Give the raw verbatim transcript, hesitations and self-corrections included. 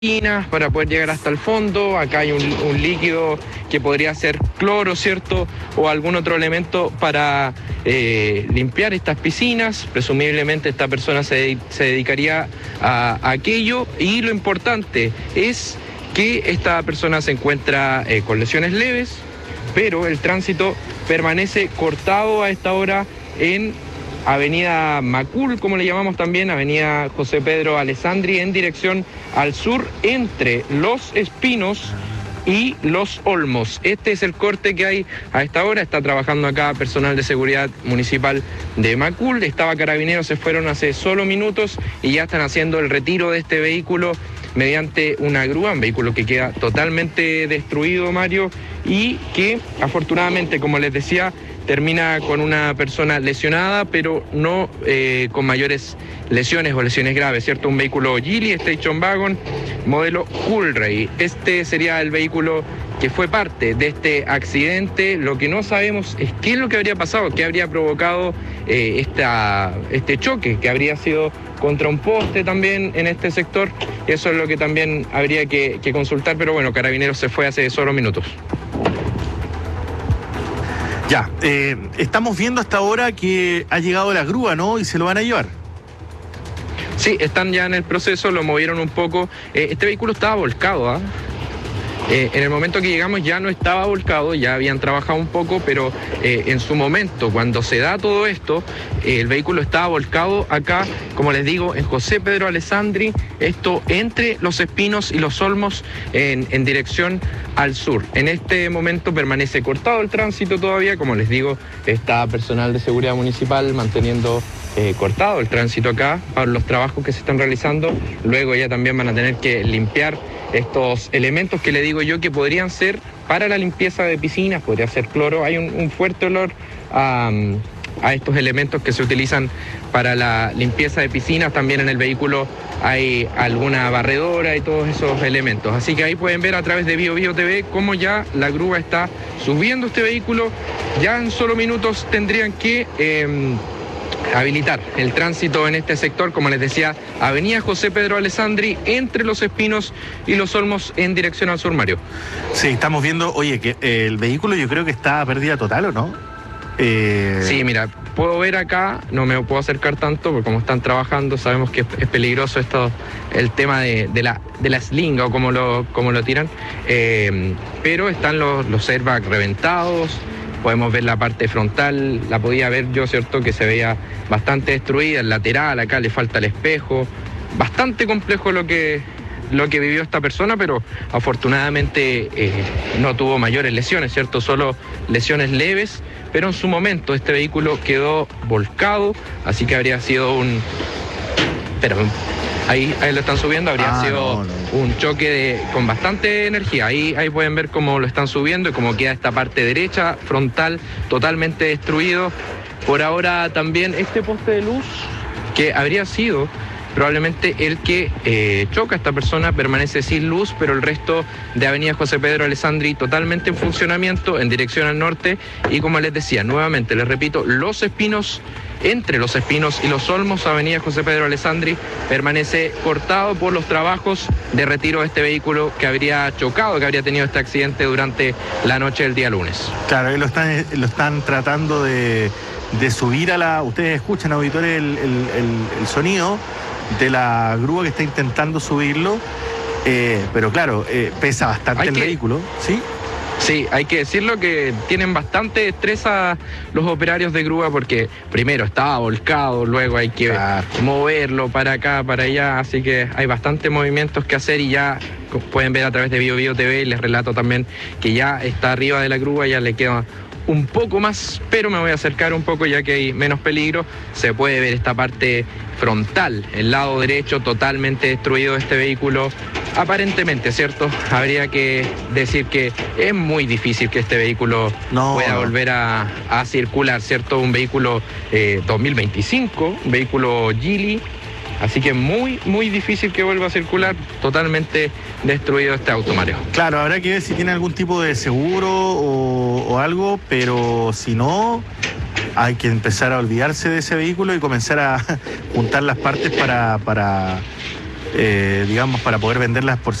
para poder llegar hasta el fondo. Acá hay un, un líquido que podría ser cloro, ¿cierto? O algún otro elemento para eh, limpiar estas piscinas. Presumiblemente esta persona se, se dedicaría a, a aquello. Y lo importante es que esta persona se encuentra eh, con lesiones leves, pero el tránsito permanece cortado a esta hora en Avenida Macul, como le llamamos también, Avenida José Pedro Alessandri, en dirección al sur, entre Los Espinos y Los Olmos. Este es el corte que hay a esta hora. Está trabajando acá personal de seguridad municipal de Macul. Estaba Carabineros, se fueron hace solo minutos y ya están haciendo el retiro de este vehículo mediante una grúa, un vehículo que queda totalmente destruido, Mario, y que afortunadamente, como les decía, termina con una persona lesionada, pero no eh, con mayores lesiones o lesiones graves, ¿cierto? Un vehículo Geely Station Wagon, modelo Coolray. Este sería el vehículo que fue parte de este accidente. Lo que no sabemos es qué es lo que habría pasado, qué habría provocado eh, esta, este choque, que habría sido contra un poste también en este sector. Eso es lo que también habría que, que consultar, pero bueno, Carabineros se fue hace solo minutos. Ya, eh, estamos viendo hasta ahora que ha llegado la grúa, ¿no? Y se lo van a llevar. Sí, están ya en el proceso, lo movieron un poco. Eh, este vehículo estaba volcado, ¿ah? ¿eh? Eh, en el momento que llegamos ya no estaba volcado, ya habían trabajado un poco, pero eh, en su momento, cuando se da todo esto, eh, el vehículo estaba volcado acá, como les digo, en José Pedro Alessandri, esto entre Los Espinos y Los Olmos, en, en dirección al sur. En este momento permanece cortado el tránsito todavía, como les digo, está personal de seguridad municipal manteniendo eh, cortado el tránsito acá para los trabajos que se están realizando. Luego ya también van a tener que limpiar estos elementos que le digo yo que podrían ser para la limpieza de piscinas, podría ser cloro. Hay un, un fuerte olor a, a estos elementos que se utilizan para la limpieza de piscinas. También en el vehículo hay alguna barredora y todos esos elementos. Así que ahí pueden ver a través de Bio Bio T V cómo ya la grúa está subiendo este vehículo. Ya en solo minutos tendrían que Eh, habilitar el tránsito en este sector, como les decía, Avenida José Pedro Alessandri, entre Los Espinos y Los Olmos, en dirección al sur, Mario. Sí, estamos viendo, oye, que el vehículo yo creo que está a pérdida total, ¿o no? Eh... Sí, mira, puedo ver acá, no me puedo acercar tanto, porque como están trabajando, sabemos que es peligroso esto, el tema de, de, la, de la slinga, o como lo, como lo tiran, eh, pero están los, los airbags reventados. Podemos ver la parte frontal, la podía ver yo, ¿cierto? Que se veía bastante destruida, el lateral, acá le falta el espejo. Bastante complejo lo que, lo que vivió esta persona, pero afortunadamente eh, no tuvo mayores lesiones, ¿cierto? Solo lesiones leves, pero en su momento este vehículo quedó volcado, así que habría sido un... Pero ahí, ahí lo están subiendo, habría ah, sido no, no. un choque de, con bastante energía. Ahí, ahí pueden ver cómo lo están subiendo y cómo queda esta parte derecha, frontal, totalmente destruido. Por ahora también este poste de luz, que habría sido probablemente el que eh, choca a esta persona, permanece sin luz, pero el resto de Avenida José Pedro Alessandri totalmente en funcionamiento en dirección al norte. Y como les decía, nuevamente les repito, Los Espinos, entre Los Espinos y Los Olmos, Avenida José Pedro Alessandri, permanece cortado por los trabajos de retiro de este vehículo que habría chocado, que habría tenido este accidente durante la noche del día lunes. Claro, lo están, lo están tratando de, de subir a la... Ustedes escuchan, auditores, el, el, el, el sonido de la grúa que está intentando subirlo, eh, pero claro, eh, pesa bastante hay el que, vehículo, ¿sí? Sí, hay que decirlo que tienen bastante destreza los operarios de grúa, porque primero estaba volcado, luego hay que claro. moverlo para acá, para allá, así que hay bastantes movimientos que hacer y ya pueden ver a través de Bio Bio T V, y les relato también que ya está arriba de la grúa, ya le queda un poco más, pero me voy a acercar un poco ya que hay menos peligro. Se puede ver esta parte frontal, el lado derecho totalmente destruido de este vehículo, aparentemente, ¿cierto? Habría que decir que es muy difícil que este vehículo no, pueda no. volver a, a circular, ¿cierto? Un vehículo eh, dos mil veinticinco, un vehículo Geely, así que muy, muy difícil que vuelva a circular, totalmente destruido este auto, Mario. Claro, habrá que ver si tiene algún tipo de seguro o, o algo, pero si no, hay que empezar a olvidarse de ese vehículo y comenzar a juntar las partes para, para, eh, digamos, para poder venderlas por